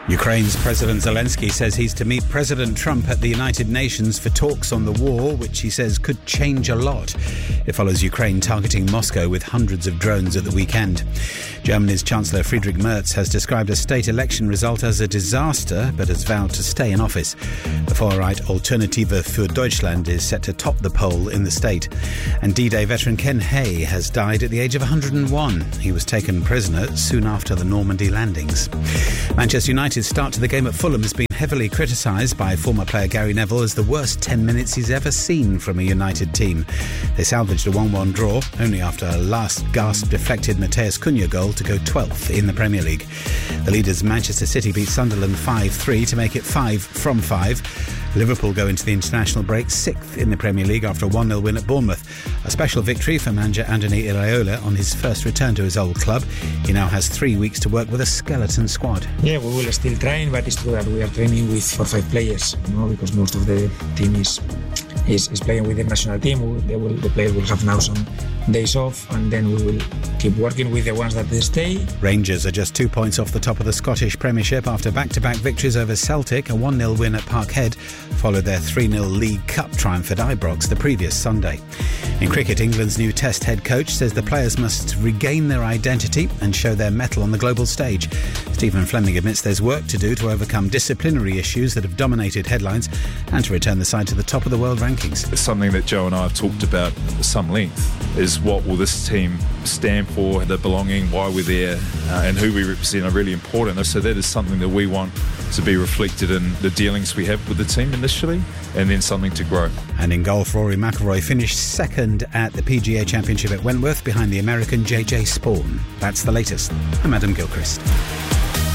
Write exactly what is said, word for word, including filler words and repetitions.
Ukraine's President Zelensky says he's to meet President Trump at the United Nations for talks on the war, which he says could change a lot. It follows Ukraine targeting Moscow with hundreds of drones at the weekend. Germany's Chancellor Friedrich Merz has described a state election result as a disaster, but has vowed to stay in office. The far-right Alternative für Deutschland is set to top the poll in the state. And D-Day veteran Ken Hay has died at the age of one hundred and one. He was taken prisoner soon after the Normandy landings. Manchester United's start to the game at Fulham has been heavily criticised by former player Gary Neville as the worst ten minutes he's ever seen from a United team. They salvaged a one one draw only after a last-gasp deflected Mateus Cunha goal to go twelfth in the Premier League. The leaders Manchester City beat Sunderland five three to make it five from five. Liverpool go into the international break sixth in the Premier League after a one nil win at Bournemouth. A special victory for manager Andoni Iraola on his first return to his old club. He now has three weeks to work with a skeleton squad. Yeah, we will still train, but it's true that we are training with four or five players, you know, because most of the team is is, is playing with the national team. They will, the players will have now some days off, and then we will keep working with the ones that they stay. Rangers are just two points off the top of the Scottish Premiership after back-to-back victories over Celtic. A one nil win at Parkhead followed their three nil League Cup triumph at Ibrox the previous Sunday. In cricket, England's new Test head coach says the players must regain their identity and show their mettle on the global stage. Stephen Fleming admits there's work to do to overcome disciplinary issues that have dominated headlines and to return the side to the top of the world rankings. It's something that Joe and I have talked about at some length, is what will this team stand for, the belonging, why we're there, uh, and who we represent are really important. So that is something that we want to be reflected in the dealings we have with the team initially, and then something to grow. And in golf, Rory McIlroy finished second at the P G A Championship at Wentworth behind the American J J Spawn. That's the latest. I'm Adam Gilchrist.